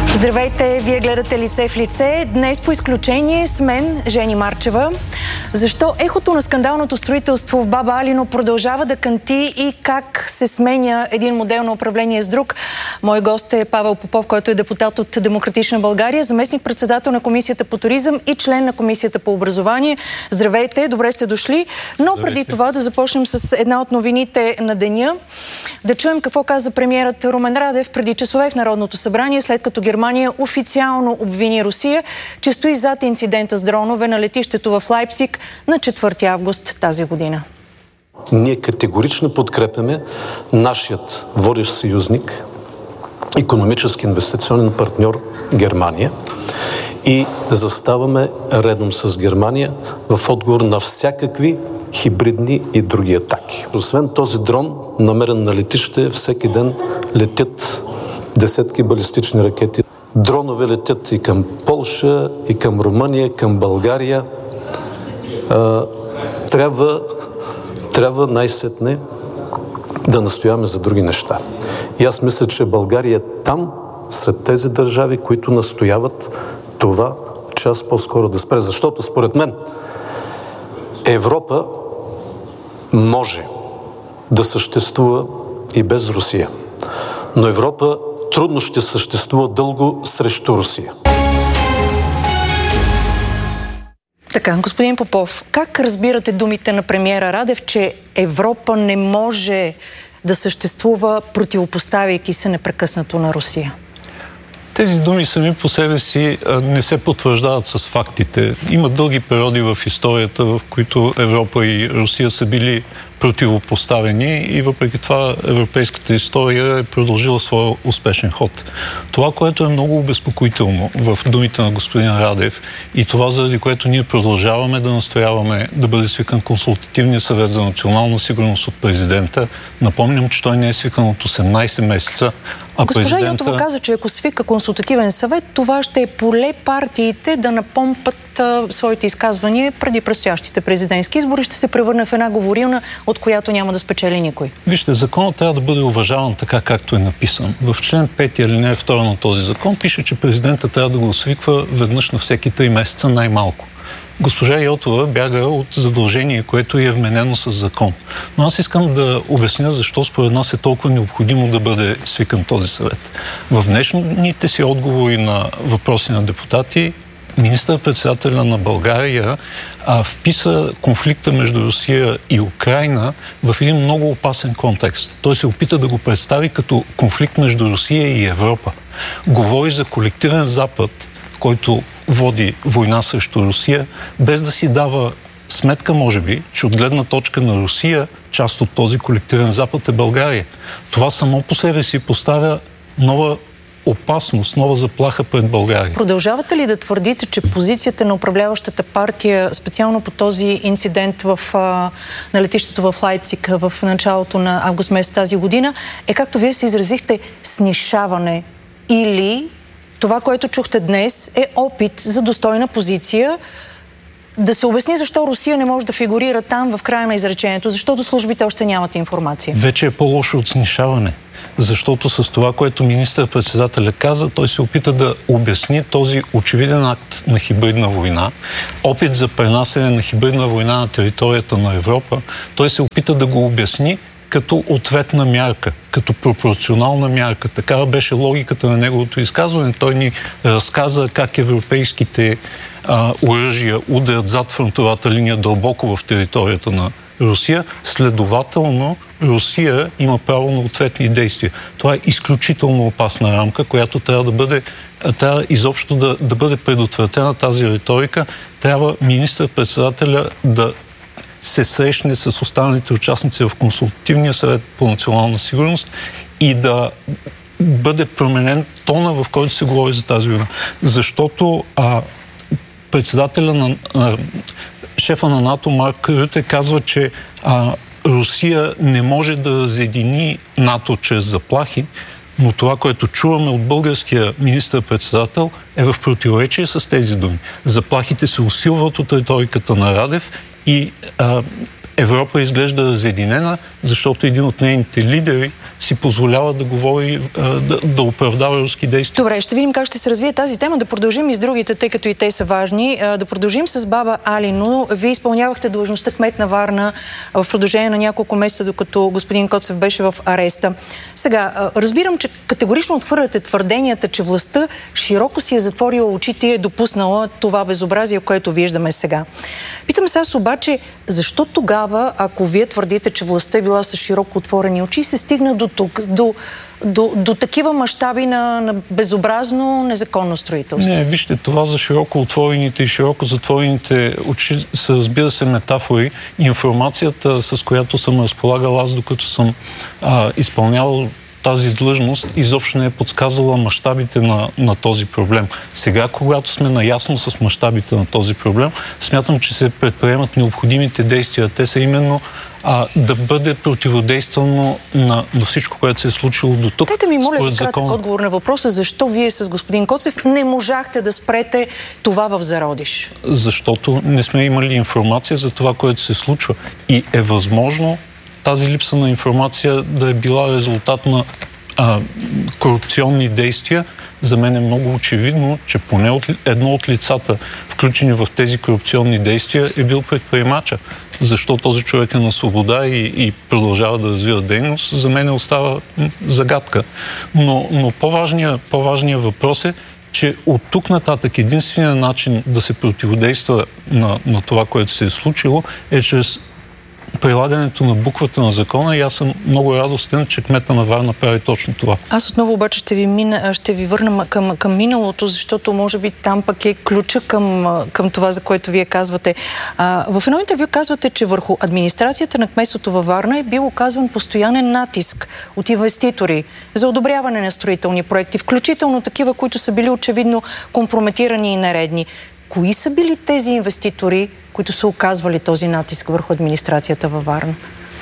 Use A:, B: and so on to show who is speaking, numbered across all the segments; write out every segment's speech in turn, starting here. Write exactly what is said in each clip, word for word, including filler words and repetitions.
A: Здравейте, вие гледате Лице в лице. Днес по изключение с мен, Жени Марчева. Защо ехото на скандалното строителство в Баба Алино продължава да кънти и как се сменя един модел на управление с друг? Мой гост е Павел Попов, който е депутат от Демократична България, заместник-председател на Комисията по туризъм и член на Комисията по образование. Здравейте, добре сте дошли. Но Здравейте. Преди това да започнем с една от новините на деня. Да чуем какво каза премиерът Румен Радев преди часове в Народното събрание, след като Германия официално обвини Русия, че стои зад инцидента с дронове на летището в Лайпциг на четвърти август тази година.
B: Ние категорично подкрепяме нашият водещ съюзник, икономически инвестиционен партньор Германия и заставаме редом с Германия в отговор на всякакви хибридни и други атаки. Освен този дрон, намерен на летище, всеки ден летят десетки балистични ракети. Дронове летят и към Полша, и към Румъния, към България. А, трябва, трябва най-сетне да настояваме за други неща. И аз мисля, че България е там, сред тези държави, които настояват това час по-скоро да спре. Защото според мен Европа може да съществува и без Русия. Но Европа трудно ще съществува дълго срещу Русия.
A: Така, господин Попов, как разбирате думите на премиера Радев, че Европа не може да съществува, противопоставяйки се непрекъснато на Русия?
C: Тези думи сами по себе си не се потвърждават с фактите. Има дълги периоди в историята, в които Европа и Русия са били противопоставени и въпреки това европейската история е продължила своя успешен ход. Това, което е много обезпокоително в думите на господин Радев и това, заради което ние продължаваме да настояваме да бъде свикан Консултативния съвет за национална сигурност от президента, напомням, че той не е свикан от осемнайсет месеца, а
A: Госпожа
C: президента...
A: Йотова каза, че ако свика консултативен съвет, това ще е поле партиите да напомпат а, своите изказвания преди предстоящите президентски избори. Ще се превърне в една говорилна, от която няма да спечели никой.
C: Вижте, законът трябва да бъде уважаван така, както е написан. В член пети, алинея втора на този закон пише, че президента трябва да го свиква веднъж на всеки три месеца най-малко. Госпожа Йотова бяга от задължение, което е вменено с закон. Но аз искам да обясня защо според нас е толкова необходимо да бъде свикан този съвет. В днешните си отговори на въпроси на депутати, министър-председателя на България а, вписа конфликта между Русия и Украйна в един много опасен контекст. Той се опита да го представи като конфликт между Русия и Европа. Говори за колективен Запад, който води война срещу Русия, без да си дава сметка, може би, че от гледна точка на Русия, част от този колективен Запад е България. Това само по себе си поставя нова опасност, нова заплаха пред България.
A: Продължавате ли да твърдите, че позицията на управляващата партия, специално по този инцидент в, а, на летището в Лайпциг в началото на август месец тази година, е, както вие се изразихте, снишаване, или това, което чухте днес, е опит за достойна позиция да се обясни защо Русия не може да фигурира там в края на изречението, защото службите още нямат информация?
C: Вече е по-лошо от снишаване, защото с това, което министър-председателя каза, той се опита да обясни този очевиден акт на хибридна война, опит за пренасене на хибридна война на територията на Европа. Той се опита да го обясни като ответна мярка, като пропорционална мярка. Такава беше логиката на неговото изказване. Той ни разказа как европейските а, оръжия ударят зад фронтовата линия дълбоко в територията на Русия. Следователно, Русия има право на ответни действия. Това е изключително опасна рамка, която трябва да бъде, трябва изобщо да, да бъде предотвратена тази риторика. Трябва министър-председателя да се срещне с останалите участници в Консултативния съвет по национална сигурност и да бъде променен тона, в който се говори за тази война. Защото а, председателя на а, шефа на НАТО Марк Рюте казва, че а, Русия не може да разедини НАТО чрез заплахи, но това, което чуваме от българския министър-председател, е в противоречие с тези думи. Заплахите се усилват от риториката на Радев и а, Европа изглежда разединена, защото един от нейните лидери си позволява да говори, да, да оправдава руски действия.
A: Добре, ще видим как ще се развие тази тема. Да продължим и с другите, тъй като и те са важни. Да продължим с Баба Алино. Вие изпълнявахте длъжността кмет на Варна в продължение на няколко месеца, докато господин Коцев беше в ареста. Сега, разбирам, че категорично отхвърляте твърденията, че властта широко си е затворила очите и е допуснала това безобразие, което виждаме сега. Питам се аз обаче, защо тогава, ако вие твърдите, че властта е била с широко отворени очи, се стигна до тук, до, до, до такива мащаби на, на безобразно, незаконно строителство?
C: Не, вижте, това за широко отворените и широко затворените очи са, разбира се, метафори. Информацията, с която съм разполагал аз, докато съм а, изпълнявал тази длъжност, изобщо не е подсказала мащабите на, на този проблем. Сега, когато сме наясно с мащабите на този проблем, смятам, че се предприемат необходимите действия. Те са именно а, да бъде противодействано на, на всичко, което се е случило до тук.
A: Дайте ми, моля ви, кратък отговор на въпроса, защо вие с господин Коцев не можахте да спрете това в зародиш?
C: Защото не сме имали информация за това, което се случва. И е възможно тази липса на информация да е била резултат на а, корупционни действия. За мен е много очевидно, че поне от, едно от лицата, включени в тези корупционни действия, е бил предприемача. Защо този човек е на свобода и, и продължава да развива дейност, за мен остава загадка. Но, но по-важният, по-важният въпрос е, че от тук нататък единственият начин да се противодейства на, на това, което се е случило, е чрез прилагането на буквата на закона и аз съм много радостен, че кмета на Варна прави точно това.
A: Аз отново обаче ще ви, мина, ще ви върна към, към миналото, защото може би там пък е ключа към, към това, за което вие казвате. А, в едно интервю казвате, че върху администрацията на кметството във Варна е бил оказван постоянен натиск от инвеститори за одобряване на строителни проекти, включително такива, които са били очевидно компрометирани и нередни. Кои са били тези инвеститори, които са оказвали този натиск върху администрацията във Варна?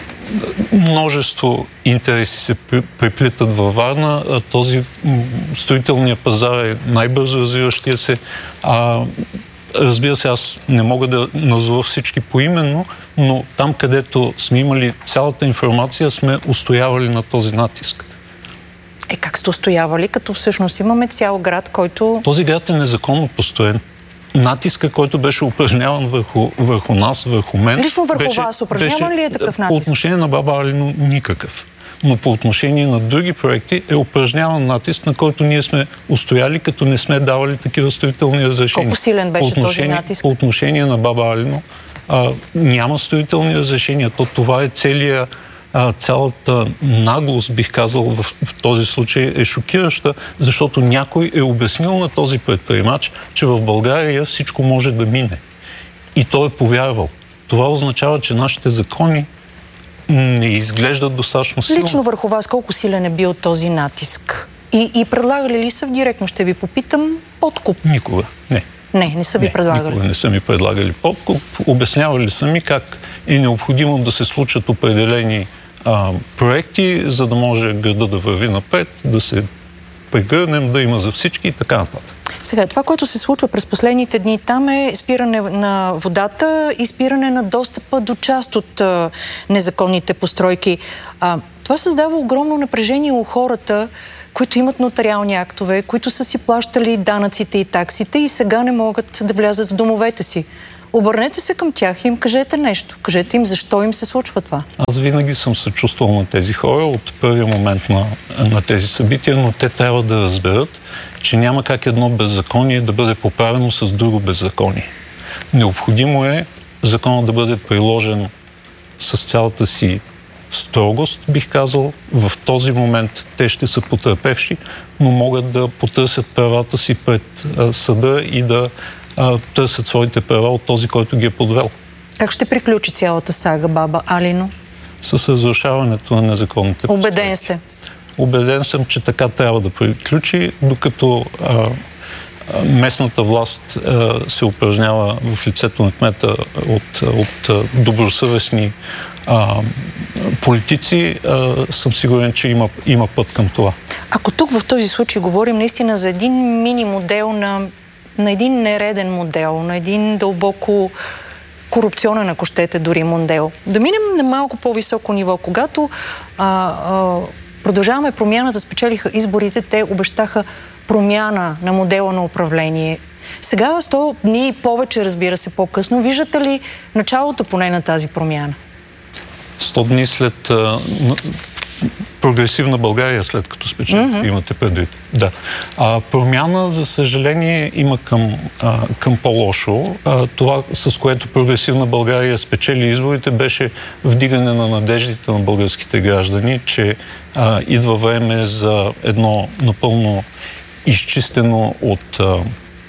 C: Множество интереси се преплитат във Варна. Този строителният пазар е най-бързо развиващия се. А, разбира се, аз не мога да назова всички поименно, но там, където сме имали цялата информация, сме устоявали на този натиск.
A: Е, как сте устоявали, като всъщност имаме цял град, който...
C: Този град е незаконно построен. Натиска, който беше упражняван върху, върху нас, върху мен...
A: Лично върху
C: беше,
A: вас упражняван ли е такъв натиск?
C: По отношение на Баба Алино никакъв. Но по отношение на други проекти е упражняван натиск, на който ние сме устояли, като не сме давали такива строителни разрешения.
A: Колко силен беше този натиск?
C: По отношение на Баба Алино а, няма строителни разрешения. То това е целият А, цялата наглост, бих казал, в, в този случай е шокираща, защото някой е обяснил на този предприемач, че в България всичко може да мине. И той е повярвал. Това означава, че нашите закони не изглеждат достатъчно силно.
A: Лично върху вас колко силен е бил този натиск? И, и предлагали ли са, директно ще ви попитам, подкуп?
C: Никога. Не.
A: Не, не са ви
C: не,
A: предлагали.
C: Никога не са ми предлагали подкуп. Обяснявали са ми как е необходимо да се случат определени а, проекти, за да може града да върви напред, да се прегърнем, да има за всички и така нататък.
A: Сега, това, което се случва през последните дни там е спиране на водата и спиране на достъпа до част от а, незаконните постройки. А, това създава огромно напрежение у хората, които имат нотариални актове, които са си плащали данъците и таксите и сега не могат да влязат в домовете си. Обърнете се към тях и им кажете нещо. Кажете им защо им се случва това.
C: Аз винаги съм съчувствал на тези хора от първия момент на, на тези събития, но те трябва да разберат, че няма как едно беззаконие да бъде поправено с друго беззаконие. Необходимо е законът да бъде приложен с цялата си строгост, бих казал. В този момент те ще са потърпевши, но могат да потърсят правата си пред а, съда и да а, търсят своите права от този, който ги е подвел.
A: Как ще приключи цялата сага, Баба Алино?
C: С разрушаването на незаконните постройки.
A: Убеден сте?
C: Убеден съм, че така трябва да приключи, докато а, местната власт а, се упражнява в лицето на кмета от, от добросъвестни а, политици, а, съм сигурен, че има, има път към това.
A: Ако тук в този случай говорим наистина за един мини модел на, на един нереден модел, на един дълбоко корупционен, ако щете, дори модел. Да минем на малко по-високо ниво. Когато а, а, Продължаваме промяната, спечелиха изборите, те обещаха промяна на модела на управление. Сега, сто дни повече, разбира се, по-късно, виждате ли началото поне на тази промяна?
C: сто дни след а, прогресивна България, след като спечели, mm-hmm. имате предвид. Да. А, промяна, за съжаление, има към, а, към по-лошо. А, това, с което прогресивна България спечели изборите, беше вдигане на надеждите на българските граждани, че а, идва време за едно напълно изчистено от а,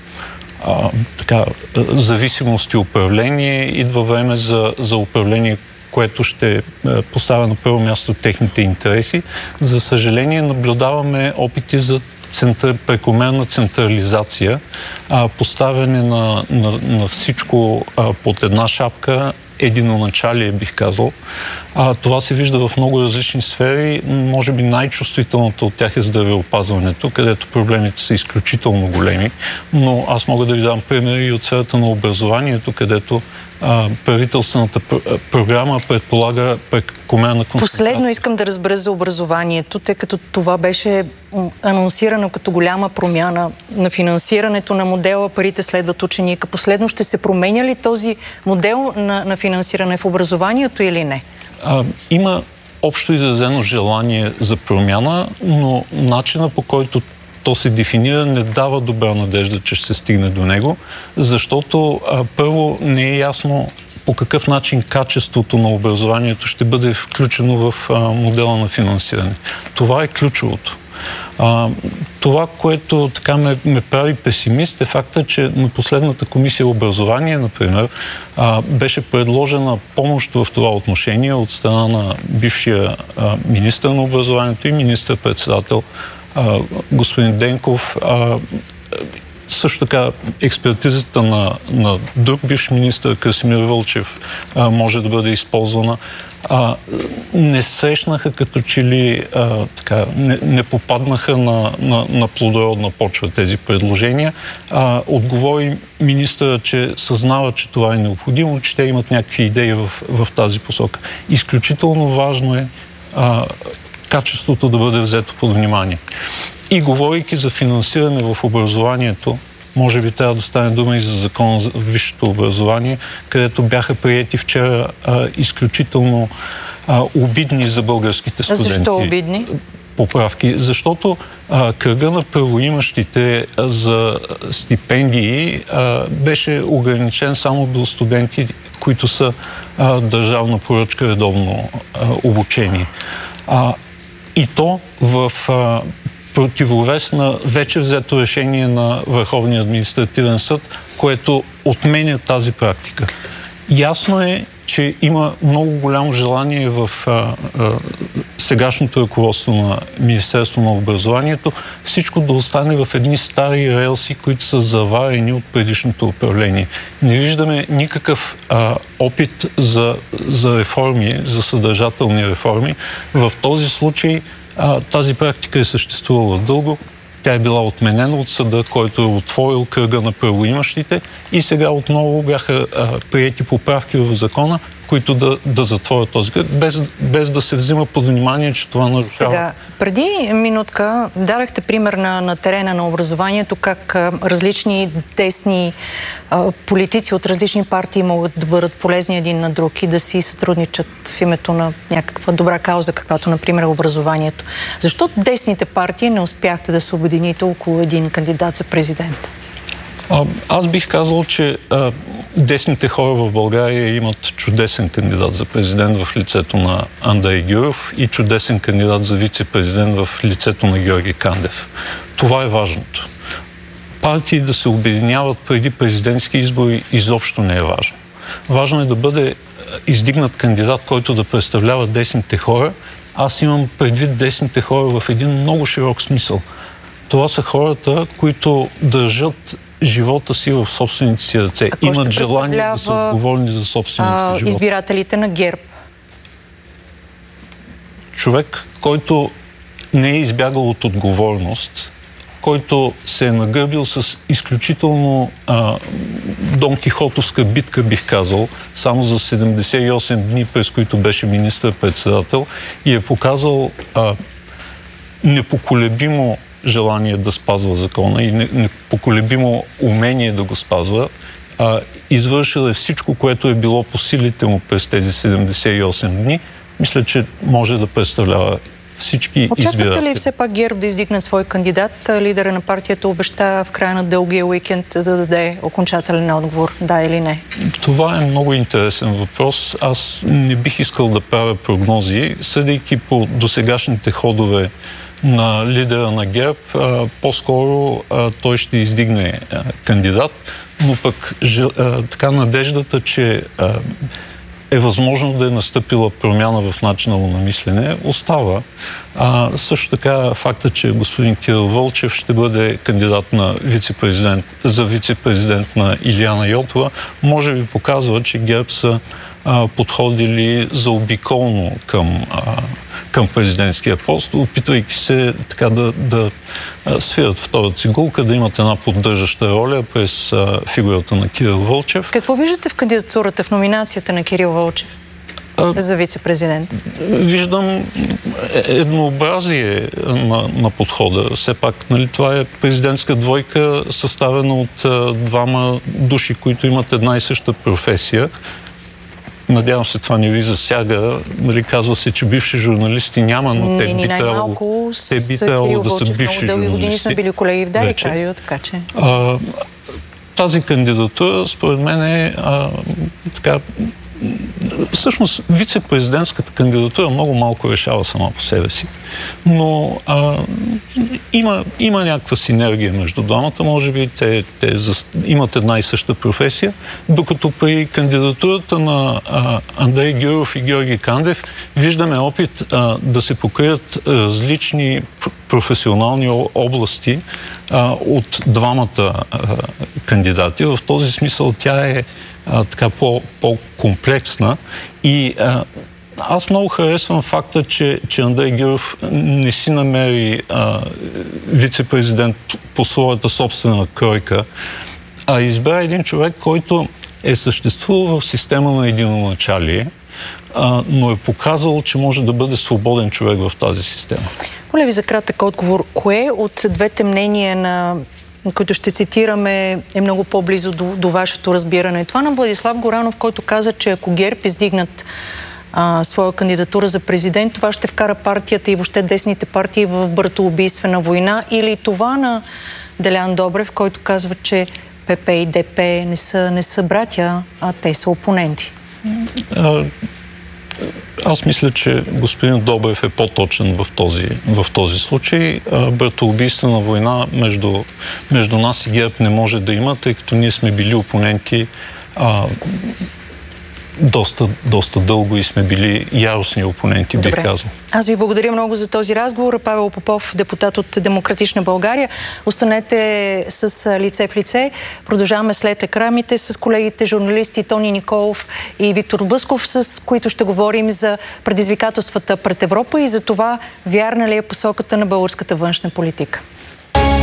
C: а, така, зависимост и управление, идва време за, за управление, което ще поставя на първо място техните интереси. За съжаление, наблюдаваме опити за център, прекомерна централизация, а, поставяне на, на, на всичко а, под една шапка, единоначалие, бих казал. А, това се вижда в много различни сфери. Може би най-чувствителната от тях е здравеопазването, където проблемите са изключително големи. Но аз мога да ви дам примери и от сферата на образованието, където а, правителствената пр- програма предполага прекомерна концентрация.
A: Последно искам да разбера за образованието, тъй като това беше анонсирано като голяма промяна на финансирането на модела «Парите следват ученика». Последно ще се променя ли този модел на, на финансиране в образованието или не?
C: А, има общо изразено желание за промяна, но начина, по който то се дефинира, не дава добра надежда, че ще се стигне до него, защото а, първо не е ясно по какъв начин качеството на образованието ще бъде включено в а, модела на финансиране. Това е ключовото. А, това, което така ме, ме прави песимист, е факта, че на последната комисия образование, например, а, беше предложена помощ в това отношение от страна на бившия а, министър на образованието и министър-председател а, господин Денков. А, също така експертизата на, на друг бивш министър Красимир Вълчев а, може да бъде използвана. А, не срещнаха като че ли а, така, не, не попаднаха на, на, на плодородна почва тези предложения. А, отговори министъра, че съзнава, че това е необходимо, че те имат някакви идеи в, в тази посока. Изключително важно е а, качеството да бъде взето под внимание. И говорейки за финансиране в образованието, може би трябва да стане дума и за закона за висшето образование, където бяха приети вчера а, изключително а, обидни за българските студенти.
A: Защо обидни?
C: Поправки. Защото а, кръга на правоимащите за стипендии а, беше ограничен само до студенти, които са а, държавна поръчка редовно а, обучение. А, и то в а, противовес на вече взето решение на Върховния административен съд, което отменя тази практика. Ясно е, че има много голямо желание в а, а, сегашното ръководство на Министерство на образованието всичко да остане в едни стари релси, които са заварени от предишното управление. Не виждаме никакъв а, опит за, за реформи, за съдържателни реформи. В този случай а, тази практика е съществувала дълго. Тя е била отменена от съда, който е отворил кръга на правоимащите и сега отново бяха а, приети поправки в закона, които да, да затворят този кръг, без, без да се взима под внимание, че това нарушава.
A: Сега, преди минутка дадахте пример на, на терена на образованието, как а, различни десни а, политици от различни партии могат да бъдат полезни един на друг и да си сътрудничат в името на някаква добра кауза, каквато, например, е образованието. Защо десните партии не успяхте да се обедините около един кандидат за президент?
C: А, аз бих казал, че а, десните хора в България имат чудесен кандидат за президент в лицето на Андрей Гюров и чудесен кандидат за вице-президент в лицето на Георги Кандев. Това е важното. Партии да се обединяват преди президентски избори изобщо не е важно. Важно е да бъде издигнат кандидат, който да представлява десните хора. Аз имам предвид десните хора в един много широк смисъл. Това са хората, които държат живота си в собствените си ръце. Имат желание да са отговорни за собствения си живот.
A: Избирателите на ГЕРБ?
C: Човек, който не е избягал от отговорност, който се е нагърбил с изключително а, Дон Кихотовска битка, бих казал, само за седемдесет и осем дни, през които беше министър-председател и е показал а, непоколебимо желание да спазва закона и непоколебимо умение да го спазва. А, извършил е всичко, което е било по силите му през тези седемдесет и осем дни. Мисля, че може да представлява всички избиратели.
A: Очаквате ли все пак ГЕРБ да издигне свой кандидат? Лидера на партията обеща в края на дългия уикенд да даде окончателен отговор, да или не?
C: Това е много интересен въпрос. Аз не бих искал да правя прогнози, съдейки по досегашните ходове на лидера на ГЕРБ, а, по-скоро а, той ще издигне а, кандидат, но пък а, така надеждата, че а, е възможно да е настъпила промяна в начина му на мислене, остава. А, също така факта, че господин Кирил Вълчев ще бъде кандидат на вице-президент, за вице-президент на Илияна Йотова, може би показва, че ГЕРБ са а, подходили заобиколно към, а, към президентския пост, опитвайки се така да, да свират втората цигулка, да имат една поддържаща роля през а, фигурата на Кирил Вълчев.
A: Какво виждате в кандидатурата, в номинацията на Кирил Вълчев а, за вице-президент?
C: Виждам еднообразие на, на подхода. Все пак, нали, това е президентска двойка, съставена от а, двама души, които имат една и съща професия. Надявам се, това не ви засяга. Нали, казва се, че бивши журналисти няма, но
A: не,
C: те би трябвало, те би трябвало да са бивши журналисти.
A: Много дълги години сме били колеги в Дарик радио, така че...
C: А, тази кандидатура, според мен е а, така... Всъщност, вице-президентската кандидатура много малко решава сама по себе си. Но а, има, има някаква синергия между двамата. Може би те, те за, имат една и съща професия, докато при кандидатурата на а, Андрей Гюров и Георги Кандев виждаме опит а, да се покрият различни професионални области а, от двамата а, кандидати. В този смисъл тя е а, така по, по-комплексна и а, аз много харесвам факта, че, че Андрей Гюров не си намери а, вице-президент по своята собствена кройка, а избра един човек, който е съществувал в система на единоначалие, а, но е показал, че може да бъде свободен човек в тази система.
A: Моля ви за кратък отговор. Кое от двете мнения, на които ще цитираме, е много по-близо до, до вашето разбиране? Това на Владислав Горанов, който каза, че ако ГЕРБ издигнат а, своя кандидатура за президент, това ще вкара партията и въобще десните партии в братоубийствена война, или това на Делян Добрев, който казва, че ПП и ДП не са, не са братя, а те са опоненти?
C: А, аз мисля, че господин Добрев е по-точен в този, в този случай. Братоубийствена война между, между нас и ГЕРБ не може да има, тъй като ние сме били опоненти а, доста, доста дълго и сме били яростни опоненти, бих казал.
A: Аз ви благодаря много за този разговор. Павел Попов, депутат от Демократична България. Останете с лице в лице. Продължаваме след екраните с колегите журналисти Тони Николов и Виктор Блъсков, с които ще говорим за предизвикателствата пред Европа и за това вярна ли е посоката на българската външна политика.